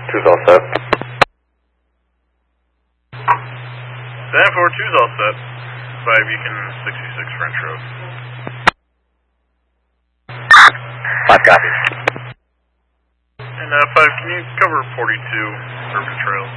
2's all set. San 4-2's all set. 5 Beacon 66 French Road. 5 copies. And 5, can you cover 42 Urban Trail?